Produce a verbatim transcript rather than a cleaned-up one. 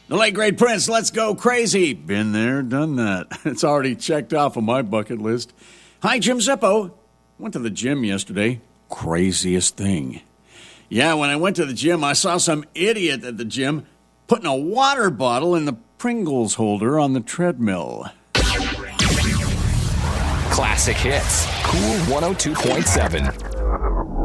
The late great Prince, Let's Go Crazy. Been there, done that. It's already checked off on my bucket list. Hi, Jim Zippo. Went to the gym yesterday. Craziest thing. Yeah, when I went to the gym, I saw some idiot at the gym putting a water bottle in the Pringles holder on the treadmill. Classic hits. Cool one oh two point seven.